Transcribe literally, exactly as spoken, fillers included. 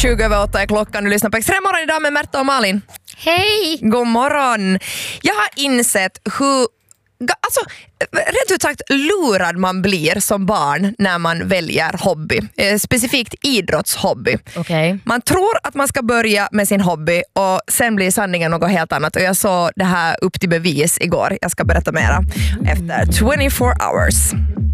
tjugo över åtta är klockan. Du lyssnar på Extrem morgon idag med Märta och Malin. Hej! God morgon. Jag har insett hur Alltså, rätt ut sagt lurad man blir som barn när man väljer hobby. Eh, specifikt idrottshobby. Okay. Man tror att man ska börja med sin hobby och sen blir sanningen något helt annat. Och jag såg det här upp till bevis igår. Jag ska berätta mera efter twenty-four hours.